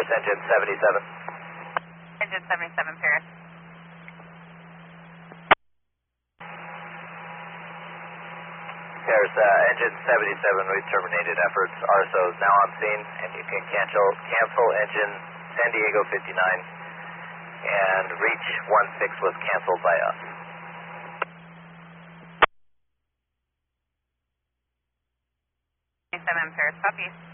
Paris, engine 77. Engine 77, Paris. Paris, engine 77, we've terminated efforts. RSO is now on scene, and you can cancel engine San Diego 59, and reach 16 was canceled by us. 77, Paris, copy.